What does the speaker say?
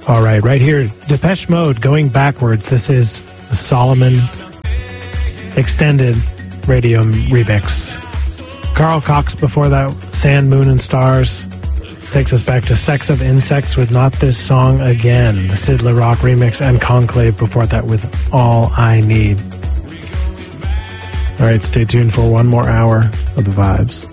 All right here, Depeche Mode, Going Backwards. This is the Solomon Extended Radio Remix. Carl Cox before that, Sand, Moon, and Stars. Takes us back to Sex of Insects with Not This Song Again. The Sid LaRock remix, and Conclave before that with All I Need. All right, stay tuned for one more hour of the vibes.